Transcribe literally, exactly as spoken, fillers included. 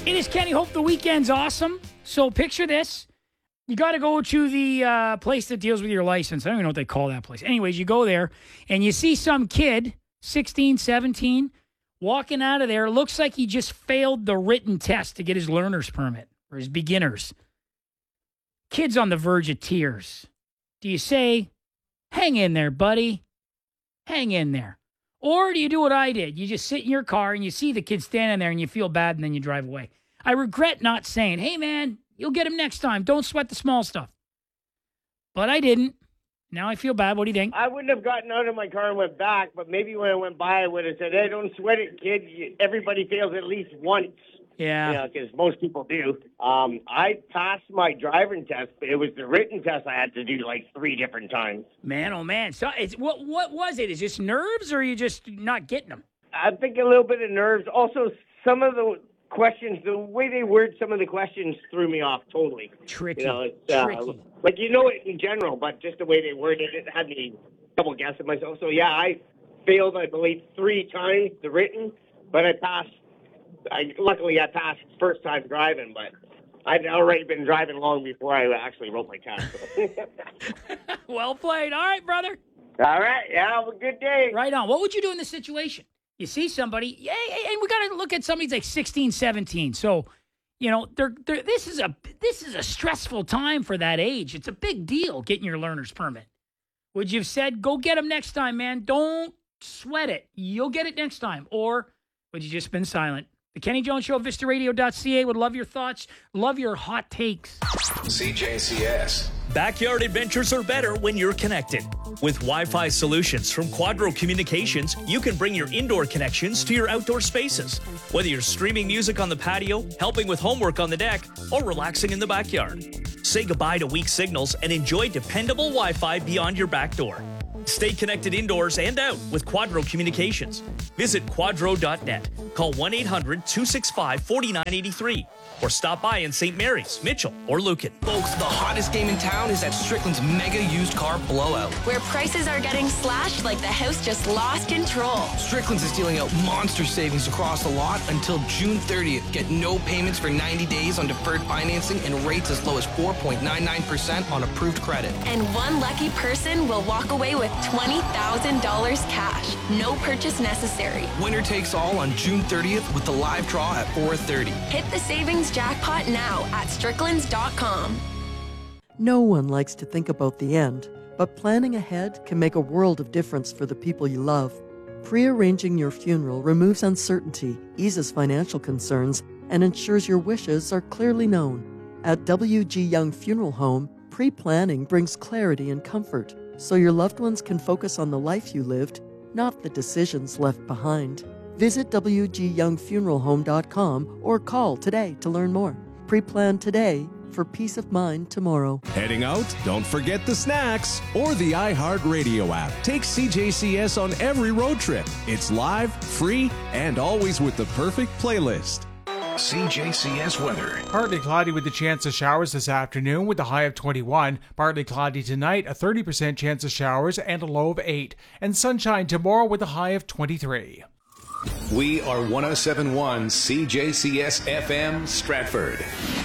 It is Kenny. Hope the weekend's awesome. So picture this. You got to go to the uh, place that deals with your license. I don't even know what they call that place. Anyways, you go there and you see some kid, sixteen, seventeen, walking out of there. Looks like he just failed the written test to get his learner's permit or his beginner's. Kid's on the verge of tears. Do you say, hang in there, buddy? Hang in there. Or do you do what I did? You just sit in your car and you see the kid standing there and you feel bad and then you drive away. I regret not saying, hey, man, you'll get him next time. Don't sweat the small stuff. But I didn't. Now I feel bad. What do you think? I wouldn't have gotten out of my car and went back, but maybe when I went by, I would have said, hey, don't sweat it, kid. Everybody fails at least once. Yeah. You know, because most people do. Um, I passed my driving test, but it was the written test I had to do like three different times. Man, oh, man. So it's what what was it? Is it just nerves or are you just not getting them? I think a little bit of nerves. Also, some of the questions, the way they word some of the questions threw me off totally. Tricky. You know, it's, uh, Tricky. Like, you know it in general, but just the way they worded it had me double guessing myself. So, yeah, I failed, I believe, three times the written, but I passed. I, luckily, I passed first time driving, but I'd already been driving long before I actually wrote my test. Well played. All right, brother. All right. Yeah, have a good day. Right on. What would you do in this situation? You see somebody, yeah, and we got to look at somebody's like sixteen, seventeen. So, you know, they're, they're, this is a this is a stressful time for that age. It's a big deal getting your learner's permit. Would you have said, go get him next time, man? Don't sweat it. You'll get it next time. Or would you just been silent? The Kenny Jones Show, Vista Radio dot C A. Would love your thoughts. Love your hot takes. C J C S. Backyard adventures are better when you're connected. With Wi-Fi solutions from Quadro Communications, you can bring your indoor connections to your outdoor spaces. Whether you're streaming music on the patio, helping with homework on the deck, or relaxing in the backyard. Say goodbye to weak signals and enjoy dependable Wi-Fi beyond your back door. Stay connected indoors and out with Quadro Communications. Visit quadro dot net. Call one eight hundred two six five four nine eight three or stop by in Saint Mary's, Mitchell, or Lucan. Folks, the hottest game in town is at Strickland's Mega Used Car Blowout, where prices are getting slashed like the house just lost control. Strickland's is dealing out monster savings across the lot until June thirtieth. Get no payments for ninety days on deferred financing and rates as low as four point nine nine percent on approved credit. And one lucky person will walk away with twenty thousand dollars cash. No purchase necessary. Winner takes all on June thirtieth with the live draw at four thirty. Hit the savings jackpot now at stricklands dot com. No one likes to think about the end, but planning ahead can make a world of difference for the people you love. Pre-arranging your funeral removes uncertainty, eases financial concerns, and ensures your wishes are clearly known. At W G Young Funeral Home, pre-planning brings clarity and comfort, so your loved ones can focus on the life you lived, not the decisions left behind. Visit W G young funeral home dot com or call today to learn more. Pre-plan today for peace of mind tomorrow. Heading out? Don't forget the snacks or the iHeartRadio app. Take C J C S on every road trip. It's live, free, and always with the perfect playlist. C J C S weather. Partly cloudy with a chance of showers this afternoon with a high of twenty-one. Partly cloudy tonight, a thirty percent chance of showers and a low of eight. And sunshine tomorrow with a high of twenty-three. We are one oh seven point one C J C S F M Stratford.